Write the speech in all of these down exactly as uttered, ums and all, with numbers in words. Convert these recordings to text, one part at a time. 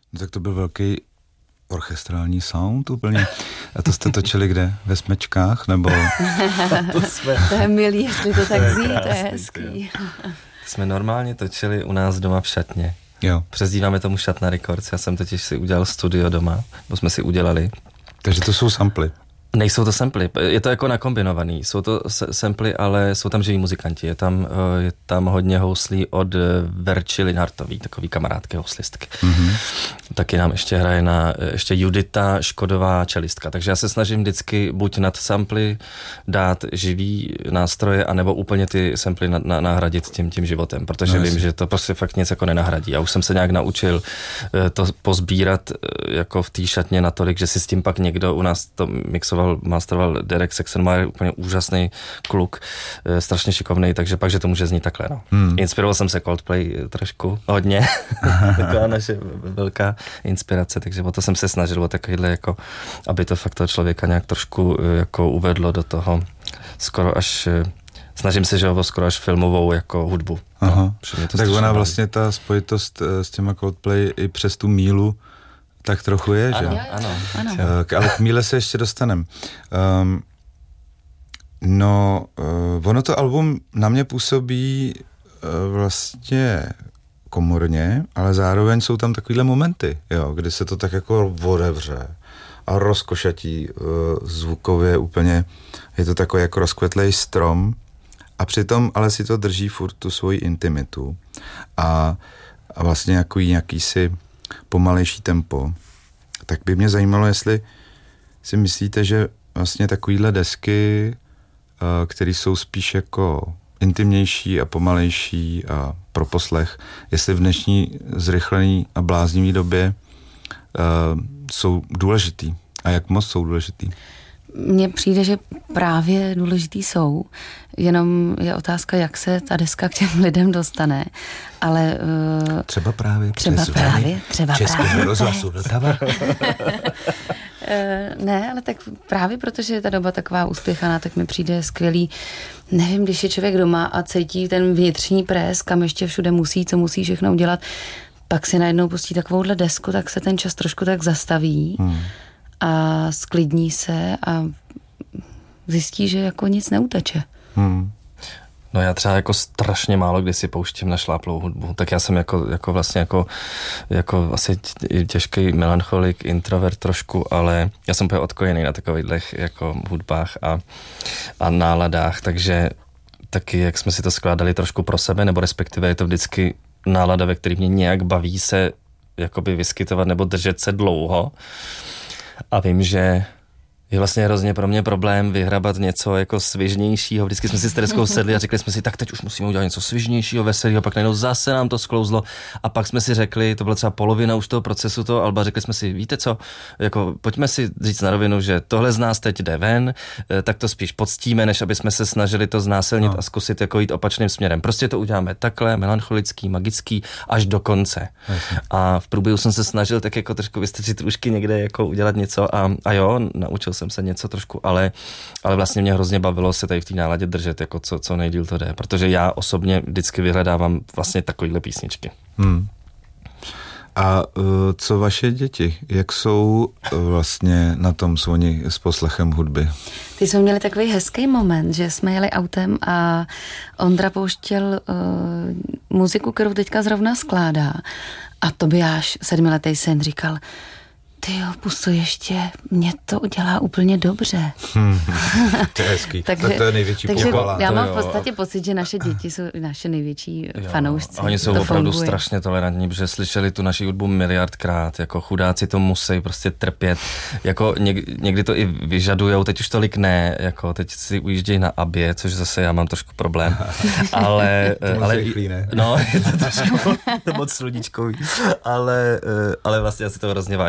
No, tak to byl velký orchestrální sound úplně. A to jste točili kde? Ve Smečkách? Nebo... to, jsme... to je milý, jestli to tak zní, to je hezký. To jsme normálně točili u nás doma v šatně. Jo. Přezdíváme tomu Šatna Records. Já jsem totiž si udělal studio doma, bo jsme si udělali. Takže to jsou samply. Nejsou to samply, je to jako nakombinovaný. Jsou to samply, ale jsou tam živí muzikanti. Je tam, je tam hodně houslí od Verči Linhartový, takový kamarádky houslistky. Mm-hmm. Taky nám ještě hraje na ještě Judita Škodová čelistka. Takže já se snažím vždycky buď nad samply dát živý nástroje, anebo úplně ty samply na, na, nahradit tím, tím životem, protože no, vím, že to prostě fakt nic jako nenahradí. Já už jsem se nějak naučil to pozbírat jako v té šatně natolik, že si s tím pak někdo u nás to mixoval, masteroval Derek Saxonmeyer, úplně úžasný kluk, e, strašně šikovný, takže pak, že to může znít takhle, no. Hmm. Inspiroval jsem se Coldplay trošku, hodně, taková naše velká inspirace, takže o to jsem se snažil, o takovýhle, jako, aby to fakt toho člověka nějak trošku jako uvedlo do toho, skoro až, snažím se, že ho skoro až filmovou jako hudbu. Aha. No, tak ona vlastně ta spojitost s těma Coldplay i přes tu mílu tak trochu je, ano, že? Ano, ano. Ale k míle se ještě dostanem. Um, no, uh, ono to album na mě působí uh, vlastně komorně, ale zároveň jsou tam takovýhle momenty, jo, kdy se to tak jako odevře a rozkošatí uh, zvukově úplně. Je to takový jako rozkvetlej strom a přitom ale si to drží furt tu svoji intimitu a, a vlastně jako nějaký si pomalejší tempo, tak by mě zajímalo, jestli si myslíte, že vlastně takovýhle desky, které jsou spíš jako intimnější a pomalejší a pro poslech, jestli v dnešní zrychlené a bláznivé době uh, jsou důležitý a jak moc jsou důležitý? Mně přijde, že právě důležitý jsou, jenom je otázka, jak se ta deska k těm lidem dostane, ale... Uh, třeba právě třeba přes právě, třeba Českého rozhlasu Vltava. Ne, ale tak právě protože je ta doba taková uspěchaná, tak mi přijde skvělý, nevím, když je člověk doma a cítí ten vnitřní pres, kam ještě všude musí, co musí všechno udělat, pak si najednou pustí takovouhle desku, tak se ten čas trošku tak zastaví. Hmm. A sklidní se a zjistí, že jako nic neuteče. Hmm. No já třeba jako strašně málo kdy si pouštím na šláplou hudbu, tak já jsem jako, jako vlastně jako, jako asi těžký melancholik, introvert trošku, ale já jsem úplně odkojený na takových jako hudbách a, a náladách, takže taky, jak jsme si to skládali trošku pro sebe, nebo respektive je to vždycky nálada, ve který mě nějak baví se jakoby vyskytovat nebo držet se dlouho. A vím, že je vlastně hrozně pro mě problém vyhrabat něco jako svižnějšího. Vždycky jsme si s Tereskou sedli a řekli jsme si, tak teď už musíme udělat něco svižnějšího, veselého, pak najednou zase nám to sklouzlo a pak jsme si řekli, to byla třeba polovina už toho procesu toho alba, řekli jsme si, víte co, jako pojďme si říct na rovinu, že tohle z nás teď jde ven, tak to spíš poctíme, než aby jsme se snažili to znásilnit no. a zkusit jako jít opačným směrem. Prostě to uděláme takhle, melancholický, magický, až do konce. Jasně. A v průběhu jsem se snažil tak jako trošku vystrčit růžky někde, jako udělat něco a, a jo, naučil jsem se něco trošku, ale, ale vlastně mě hrozně bavilo se tady v té náladě držet, jako co, co nejdýl to jde, protože já osobně vždycky vyhledávám vlastně takovýhle písničky. Hmm. A uh, co vaše děti? Jak jsou uh, vlastně na tom s oni s poslechem hudby? Ty jsme měli takový hezký moment, že jsme jeli autem a Ondra pouštěl uh, muziku, kterou teďka zrovna skládá a Tobiáš, sedmiletý syn, říkal, ty jo, pusto ještě, mě to udělá úplně dobře. Hmm, to je hezký, takže, to je největší pochvala. Já mám v podstatě pocit, že naše děti jsou naše největší jo, fanoušci. A oni jsou to opravdu funguje. Strašně tolerantní, protože slyšeli tu naši hudbu miliardkrát, jako chudáci to musí prostě trpět, jako něk, někdy to i vyžadujou, teď už tolik ne, jako teď si ujíždějí na Abě, což zase já mám trošku problém, ale... to ale rychlý, ne? No, je to trošku to moc sluníčkový, ale, ale vlastně já si to hrozně vážím, že to mají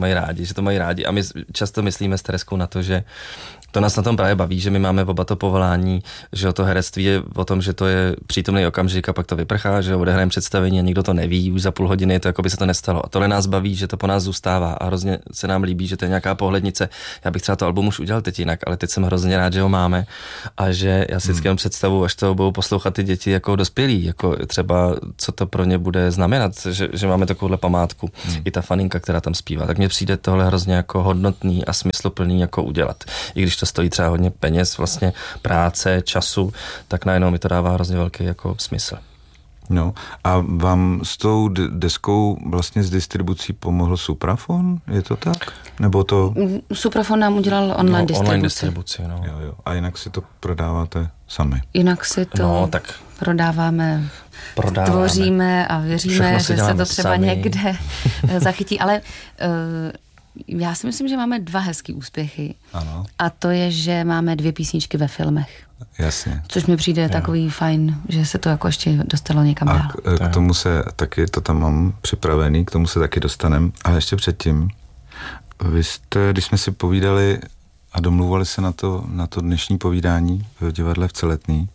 mají rádi, že to mají rádi a my často myslíme s Tereskou na to, že to nás na tom právě baví, že my máme oba to povolání, že to herectví je o tom, že to je přítomný okamžik a pak to vyprchá, že odehrajeme představení a nikdo to neví, už za půl hodiny to jako by se to nestalo. A tohle nás baví, že to po nás zůstává a hrozně se nám líbí, že to je nějaká pohlednice. Já bych třeba to album už udělal teď jinak, ale teď jsem hrozně rád, že ho máme a že já si vždycky hmm. představu, až to budou poslouchat ty děti jako dospělí, jako třeba co to pro ně bude znamenat, že, že máme takovouhle památku. Hmm. I ta faninka, která tam zpívá. Tak mně přijde tohle hrozně jako hodnotný a smysluplný jako udělat. I když to stojí třeba hodně peněz, vlastně práce, času, tak najednou mi to dává hrozně velký jako smysl. No a vám s tou deskou vlastně s distribucí pomohl Suprafon? Je to tak? Nebo to... Suprafon nám udělal online no, distribuci. Online distribuci, no. Jo, jo. A jinak si to prodáváte sami? Jinak si to no, tak prodáváme, prodáváme, tvoříme a věříme, že se to třeba sami. Někde zachytí, ale... Uh, já si myslím, že máme dva hezký úspěchy. Ano. A to je, že máme dvě písničky ve filmech. Jasně. Což mi přijde jo. takový fajn, že se to jako ještě dostalo někam a dál. A k tomu se taky, to tam mám připravený, k tomu se taky dostanem. Ale ještě předtím, vy jste, když jsme si povídali a domluvali se na to, na to dnešní povídání v divadle v Celetný,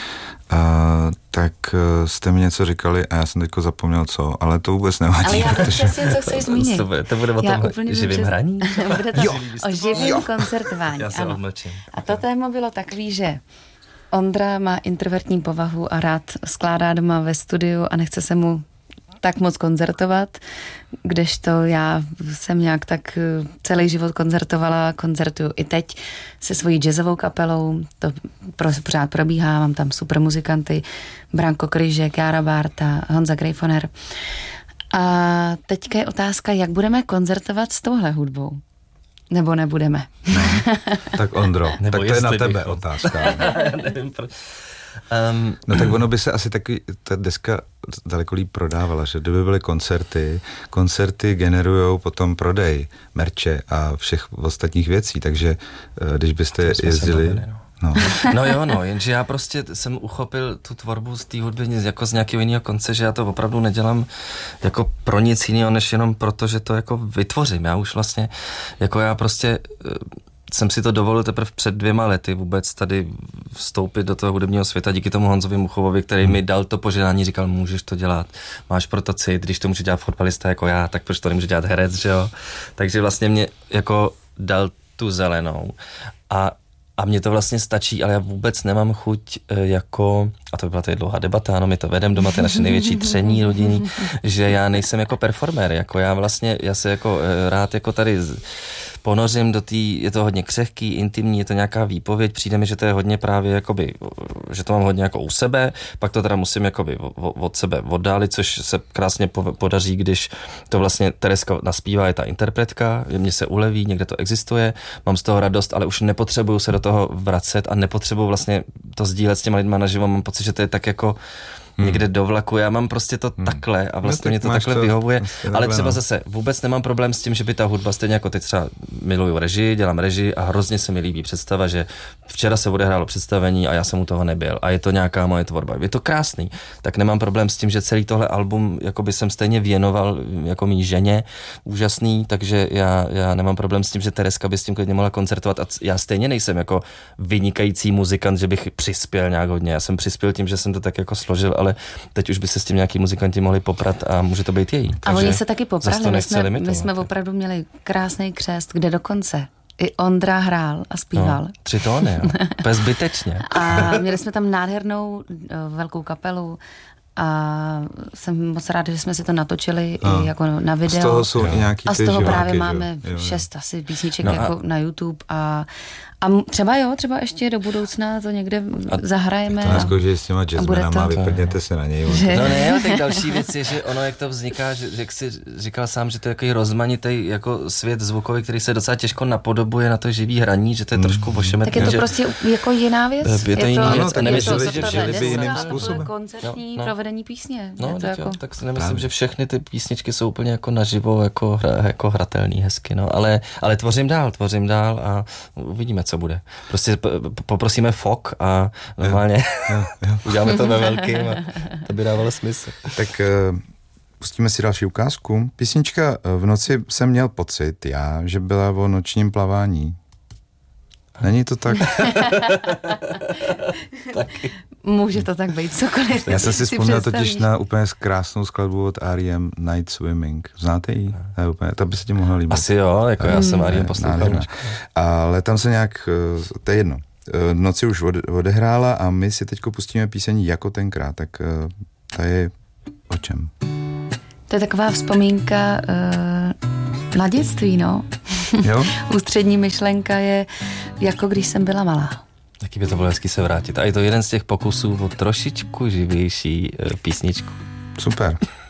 Uh, tak uh, jste mi něco říkali a já jsem teďko zapomněl co, ale to vůbec nevadí. Ale já protože... přesně, co chceš zmínit. To bude, to bude o tom živým hraní? Bude to o živým koncertování. Já se odmlčím. A to téma bylo takový, že Ondra má introvertní povahu a rád skládá doma ve studiu a nechce se mu tak moc koncertovat, kdežto já jsem nějak tak celý život koncertovala, koncertuju i teď se svojí jazzovou kapelou, to pořád probíhá, mám tam super muzikanty, Branko Kryžek, Jára Bárta, Honza Greyfoner. A teďka je otázka, jak budeme koncertovat s touhle hudbou. Nebo nebudeme. No, tak Ondro, tak to je na tebe bychom. Otázka. Nevím, proč. Um, no tak ono by se asi taky ta deska daleko líp prodávala, že kdyby byly koncerty, koncerty generujou potom prodej, merče a všech ostatních věcí, takže když byste jezdili... Bavili, no. No. no jo, no, jenže já prostě jsem uchopil tu tvorbu z té hudby jako z nějakého jiného konce, že já to opravdu nedělám jako pro nic jiného, než jenom proto, že to jako vytvořím. Já už vlastně, jako já prostě... jsem si to dovolil teprve před dvěma lety vůbec tady vstoupit do toho hudebního světa díky tomu Honzovi Muchovovi, který hmm. mi dal to požádání, říkal, můžeš to dělat, máš proto cit, když to může dělat fotbalista jako já, tak proč to nemůže dělat herec, že jo? Takže vlastně mě jako dal tu zelenou a A mně to vlastně stačí, ale já vůbec nemám chuť jako, a to by byla tady dlouhá debata, ano, my to vedem doma, to je naše největší tření rodinný, že já nejsem jako performer, jako já vlastně, já se jako rád jako tady ponořím do té, je to hodně křehký, intimní, je to nějaká výpověď, přijde mi, že to je hodně právě jakoby, že to mám hodně jako u sebe, pak to teda musím jakoby od sebe oddálit, což se krásně podaří, když to vlastně Tereska naspívá, je ta interpretka, mně se uleví, někde to existuje, mám z toho radost, ale už nepotřebuju se do toho vracet a nepotřebuju vlastně to sdílet s těma lidma naživo, mám pocit, že to je tak jako Hmm. někde do vlaku, já mám prostě to hmm. takhle a vlastně no, mě to takhle to, vyhovuje, vlastně ale třeba zase vůbec nemám problém s tím, že by ta hudba, stejně jako teď třeba miluju režii, dělám režii a hrozně se mi líbí představa, že včera se odehrálo představení a já jsem u toho nebyl a je to nějaká moje tvorba. Je to krásný, tak nemám problém s tím, že celý tohle album jakoby jsem stejně věnoval jako mý ženě, úžasný, takže já, já nemám problém s tím, že Tereska by s tím klidně mohla koncertovat a já stejně nejsem jako vynikající muzikant, že bych přispěl nějak hodně. Já jsem přispěl tím, že jsem to tak jako složil, ale teď už by se s tím nějaký muzikanti mohli poprat a může to být její. A oni se taky poprali, my jsme, my jsme opravdu měli krásný křest, kde dokonce i Ondra hrál a zpíval. No, tři tóny, jo. Úplně zbytečně. A měli jsme tam nádhernou velkou kapelu a jsem moc ráda, že jsme si to natočili a. i jako na video. Z toho jsou i nějaký a z toho živáky, právě jo. máme jo, jo. šest asi písniček no jako a... na YouTube a A třeba jo, třeba ještě do budoucna to někde a zahrajeme. To neskoušej s těma jazzmenama, vyprdněte se na něj. Že... No ne, ale tak další věc je, že ono, jak to vzniká, že jak jsi říkal sám, že to je takový rozmanitý jako svět zvukový, který se docela těžko napodobuje na to živý hraní, že to je trošku ošemetný. Tak je to že... prostě jako jiná věc. Je to jiná věc. A nemyslím si, že všechny by jiným způsobem. Koncertní no, no. provedení písně. No, to jako... jo, tak si nemyslím, Právě. že všechny ty písničky jsou úplně jako naživo, jako, hra, jako hratelný hezky, no. Ale, ale tvořím dál, tvořím dál a uvidíme, co bude. Prostě poprosíme fok a normálně jo, jo, jo. uděláme to ve velkým a to by dávalo smysl. Tak pustíme si další ukázku. Písnička V noci jsem měl pocit, já, že byla o nočním plavání. Není to tak? Může to tak být, cokoliv. Já jsem si vzpomněl představíš. totiž na úplně krásnou skladbu od R E M Night Swimming. Znáte ji? To, je úplně, to by se ti mohla líbit. Asi jo, jako já jsem R E M poslouchal. Nádherná. Ale tam se nějak, to je jedno. Noci už odehrála a my si teďko pustíme píseň Jako tenkrát, tak to je o čem? To je taková vzpomínka uh, na dětství, no. Jo? Ústřední myšlenka je, jako když jsem byla malá. Taky by to bylo hezky se vrátit. A je to jeden z těch pokusů o trošičku živější písničku. Super.